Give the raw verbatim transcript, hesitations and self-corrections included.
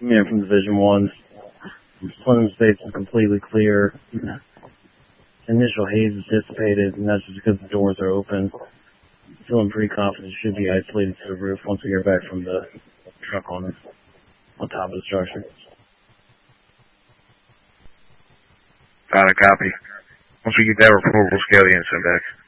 man from Division One. Plenum Space is completely clear. Initial haze is dissipated, and that's just because the doors are open. Feeling pretty confident it should be isolated to the roof once we hear back from the truck on on top of the structure. Got a copy. Once we get that report, we'll scale the incident back.